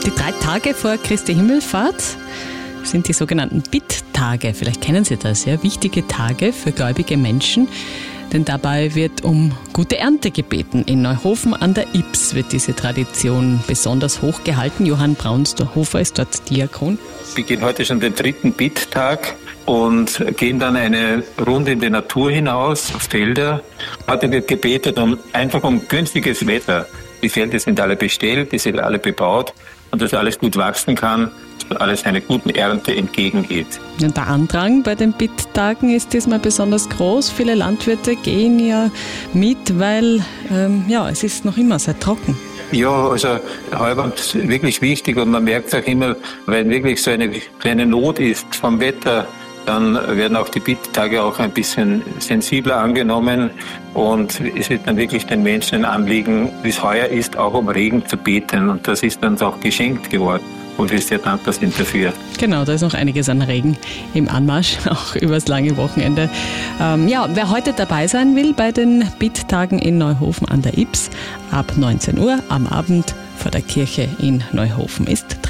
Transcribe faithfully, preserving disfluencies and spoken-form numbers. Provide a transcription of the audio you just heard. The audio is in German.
Die drei Tage vor Christi Himmelfahrt sind die sogenannten Bitttage. Vielleicht kennen Sie das, ja? Wichtige Tage für gläubige Menschen. Denn dabei wird um gute Ernte gebeten. In Neuhofen an der Ybbs wird diese Tradition besonders hochgehalten. Johann Braunshofer ist dort Diakon. Wir gehen heute schon den dritten Bitttag und gehen dann eine Runde in die Natur hinaus, auf Felder. Heute wird gebetet um, einfach um günstiges Wetter. Die Felder sind alle bestellt, die sind alle bebaut und dass alles gut wachsen kann, dass alles einer guten Ernte entgegengeht. Und der Andrang bei den Bitttagen ist diesmal besonders groß. Viele Landwirte gehen ja mit, weil ähm, ja, es ist noch immer sehr trocken. Ja, also heuer ist wirklich wichtig und man merkt auch immer, wenn wirklich so eine kleine Not ist vom Wetter, dann werden auch die Bitttage auch ein bisschen sensibler angenommen und es wird dann wirklich den Menschen ein Anliegen, wie es heuer ist, auch um Regen zu beten und das ist uns auch geschenkt geworden. Und wir sehr dankbar sind dafür. Genau, da ist noch einiges an Regen im Anmarsch, auch übers lange Wochenende. Ähm, ja, wer heute dabei sein will bei den Bitttagen in Neuhofen an der Ybbs, ab neunzehn Uhr am Abend vor der Kirche in Neuhofen ist